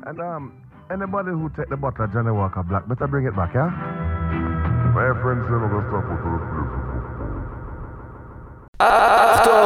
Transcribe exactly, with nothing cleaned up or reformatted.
And um, anybody who take the bottle of Johnny Walker Black, better bring it back, yeah? My friends say I'm going to stop with the place. After